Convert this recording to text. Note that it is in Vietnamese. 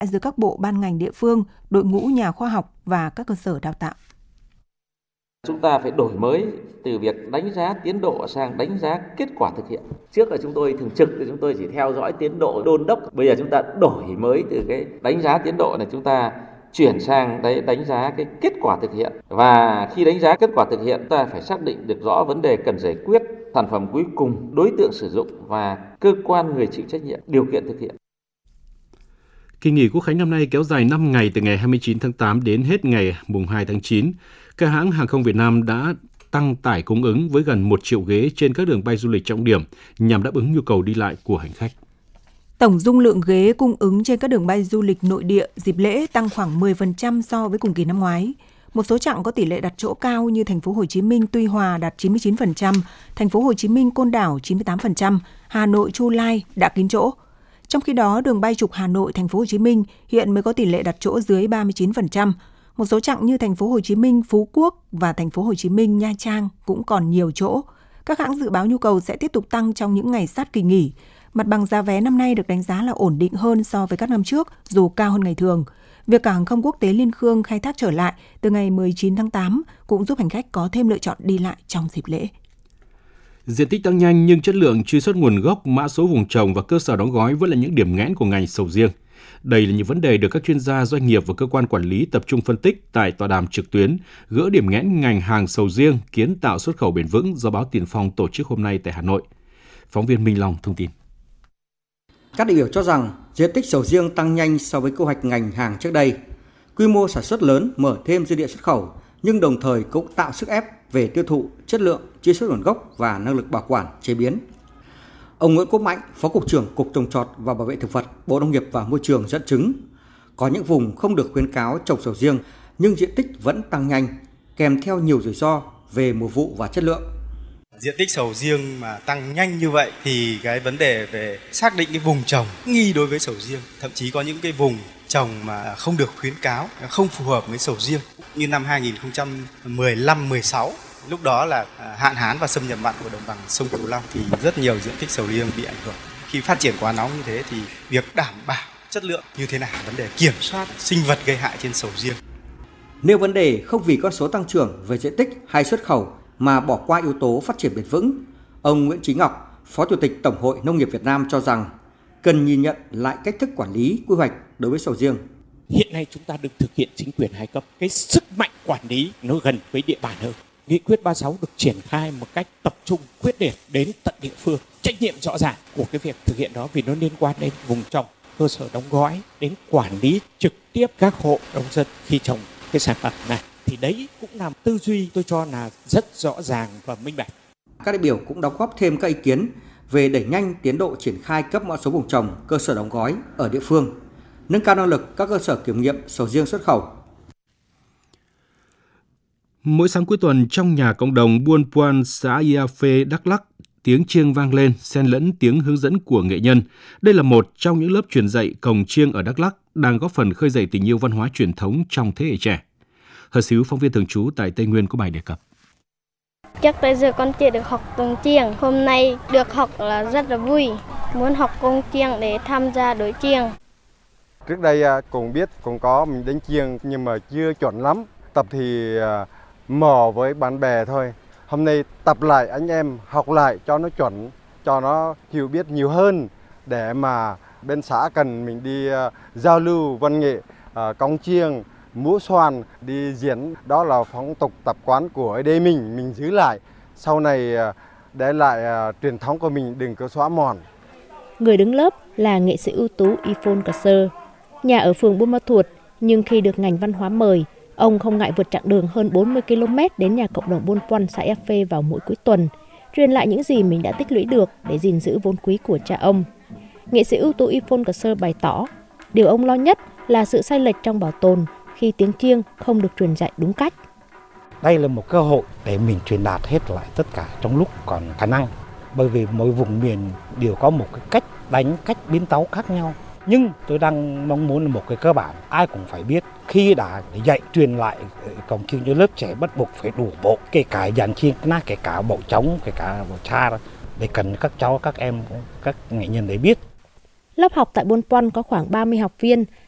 giữa các bộ ban ngành địa phương, đội ngũ nhà khoa học và các cơ sở đào tạo. Chúng ta phải đổi mới từ việc đánh giá tiến độ sang đánh giá kết quả thực hiện. Trước là chúng tôi thường trực thì chúng tôi chỉ theo dõi tiến độ đôn đốc. Bây giờ chúng ta đổi mới từ cái đánh giá tiến độ này, chúng ta chuyển sang đánh giá cái kết quả thực hiện. Và khi đánh giá kết quả thực hiện, ta phải xác định được rõ vấn đề cần giải quyết, sản phẩm cuối cùng, đối tượng sử dụng và cơ quan người chịu trách nhiệm, điều kiện thực hiện. Kỳ nghỉ Quốc khánh năm nay kéo dài 5 ngày từ ngày 29 tháng 8 đến hết ngày mùng 2 tháng 9. Các hãng hàng không Việt Nam đã tăng tải cung ứng với gần 1 triệu ghế trên các đường bay du lịch trọng điểm nhằm đáp ứng nhu cầu đi lại của hành khách. Tổng dung lượng ghế cung ứng trên các đường bay du lịch nội địa dịp lễ tăng khoảng 10% so với cùng kỳ năm ngoái. Một số chặng có tỷ lệ đặt chỗ cao như thành phố Hồ Chí Minh Tuy Hòa đạt 99%, thành phố Hồ Chí Minh Côn Đảo 98%, Hà Nội Chu Lai đã kín chỗ. Trong khi đó, đường bay trục Hà Nội thành phố Hồ Chí Minh hiện mới có tỷ lệ đặt chỗ dưới 39%. Một số chặng như thành phố Hồ Chí Minh Phú Quốc và thành phố Hồ Chí Minh Nha Trang cũng còn nhiều chỗ. Các hãng dự báo nhu cầu sẽ tiếp tục tăng trong những ngày sát kỳ nghỉ. Mặt bằng giá vé năm nay được đánh giá là ổn định hơn so với các năm trước, dù cao hơn ngày thường. Việc cảng hàng không quốc tế Liên Khương khai thác trở lại từ ngày 19 tháng 8 cũng giúp hành khách có thêm lựa chọn đi lại trong dịp lễ. Diện tích tăng nhanh nhưng chất lượng, truy xuất nguồn gốc, mã số vùng trồng và cơ sở đóng gói vẫn là những điểm nghẽn của ngành sầu riêng. Đây là những vấn đề được các chuyên gia, doanh nghiệp và cơ quan quản lý tập trung phân tích tại tọa đàm trực tuyến gỡ điểm nghẽn ngành hàng sầu riêng, kiến tạo xuất khẩu bền vững do báo Tiền Phong tổ chức hôm nay tại Hà Nội. Phóng viên Minh Long thông tin. Các đại biểu cho rằng diện tích sầu riêng tăng nhanh so với kế hoạch ngành hàng trước đây. Quy mô sản xuất lớn mở thêm dư địa xuất khẩu, nhưng đồng thời cũng tạo sức ép về tiêu thụ, chất lượng, truy xuất nguồn gốc và năng lực bảo quản, chế biến. Ông Nguyễn Quốc Mạnh, Phó Cục trưởng Cục Trồng trọt và Bảo vệ thực vật, Bộ Nông nghiệp và Môi trường dẫn chứng, có những vùng không được khuyến cáo trồng sầu riêng nhưng diện tích vẫn tăng nhanh, kèm theo nhiều rủi ro về mùa vụ và chất lượng. Diện tích sầu riêng mà tăng nhanh như vậy thì cái vấn đề về xác định cái vùng trồng nghi đối với sầu riêng, thậm chí có những cái vùng trồng mà không được khuyến cáo, không phù hợp với sầu riêng. Như năm 2015-16, lúc đó là hạn hán và xâm nhập mặn của đồng bằng sông Cửu Long thì rất nhiều diện tích sầu riêng bị ảnh hưởng. Khi phát triển quá nóng như thế thì việc đảm bảo chất lượng như thế nào, vấn đề kiểm soát sinh vật gây hại trên sầu riêng. Nêu vấn đề không vì con số tăng trưởng về diện tích hay xuất khẩu mà bỏ qua yếu tố phát triển bền vững, ông Nguyễn Chí Ngọc, Phó Chủ tịch Tổng hội Nông nghiệp Việt Nam cho rằng cần nhìn nhận lại cách thức quản lý, quy hoạch đối với sầu riêng. Hiện nay chúng ta được thực hiện chính quyền hai cấp, cái sức mạnh quản lý nó gần với địa bàn hơn. Nghị quyết 36 được triển khai một cách tập trung, quyết liệt đến tận địa phương. Trách nhiệm rõ ràng của cái việc thực hiện đó vì nó liên quan đến vùng trồng, cơ sở đóng gói, đến quản lý trực tiếp các hộ nông dân khi trồng cái sản phẩm này. Thì đấy cũng là tư duy tôi cho là rất rõ ràng và minh bạch. Các đại biểu cũng đóng góp thêm các ý kiến về đẩy nhanh tiến độ triển khai cấp mã số vùng trồng, cơ sở đóng gói ở địa phương, nâng cao năng lực các cơ sở kiểm nghiệm sầu riêng xuất khẩu. Mỗi sáng cuối tuần trong nhà cộng đồng Buôn Puan, xã Ia Phê, Đắk Lắk, tiếng chiêng vang lên, xen lẫn tiếng hướng dẫn của nghệ nhân. Đây là một trong những lớp truyền dạy cồng chiêng ở Đắk Lắk đang góp phần khơi dậy tình yêu văn hóa truyền thống trong thế hệ trẻ. Hờ Xíu, phóng viên thường trú tại Tây Nguyên có bài đề cập. Trước tới giờ con chưa được học cồng chiêng, hôm nay được học là rất là vui, muốn học cồng chiêng để tham gia đội chiêng. Trước đây cũng biết cũng có mình đánh chiêng nhưng mà chưa chuẩn lắm, tập thì mò với bạn bè thôi. Hôm nay tập lại anh em học lại cho nó chuẩn, cho nó hiểu biết nhiều hơn để mà bên xã cần mình đi giao lưu văn nghệ, cồng chiêng, múa xoàn, đi diễn, đó là phong tục tập quán của ở đây mình giữ lại, sau này để lại truyền thống của mình đừng có xóa mòn. Người đứng lớp là nghệ sĩ ưu tú Yifon Kasser, nhà ở phường Buôn Ma Thuột, nhưng khi được ngành văn hóa mời, ông không ngại vượt chặng đường hơn 40 km đến nhà cộng đồng Buôn Puan, xã Ea Phê vào mỗi cuối tuần, truyền lại những gì mình đã tích lũy được để gìn giữ vốn quý của cha ông. Nghệ sĩ ưu tú Yifon Kasser bày tỏ, điều ông lo nhất là sự sai lệch trong bảo tồn khi tiếng chiêng không được truyền dạy đúng cách. Đây là một cơ hội để mình truyền đạt hết lại tất cả trong lúc còn khả năng. Bởi vì mỗi vùng miền đều có một cái cách đánh, cách biến tấu khác nhau. Nhưng tôi đang mong muốn là một cái cơ bản ai cũng phải biết, khi đã dạy truyền lại cồng chiêng cho lớp trẻ bắt buộc phải đủ bộ, kể cả dàn chiêng, kể cả bộ trống, kể cả bộ cha, để cần các cháu, các em, các nghệ nhân để biết. Lớp học tại Buôn Puan có khoảng 30 học viên